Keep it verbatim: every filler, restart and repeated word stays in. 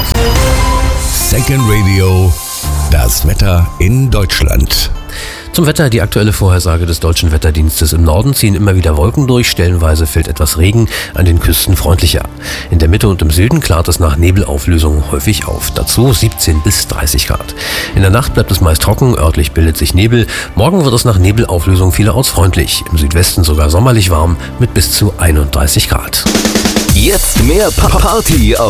Second Radio, das Wetter in Deutschland. Zum Wetter, die aktuelle Vorhersage des Deutschen Wetterdienstes. Im Norden ziehen immer wieder Wolken durch, stellenweise fällt etwas Regen, an den Küsten freundlicher. In der Mitte und im Süden klart es nach Nebelauflösung häufig auf. Dazu siebzehn bis dreißig Grad. In der Nacht bleibt es meist trocken, örtlich bildet sich Nebel. Morgen wird es nach Nebelauflösung vielerorts freundlich. Im Südwesten sogar sommerlich warm mit bis zu einunddreißig Grad. Jetzt mehr Pa- Party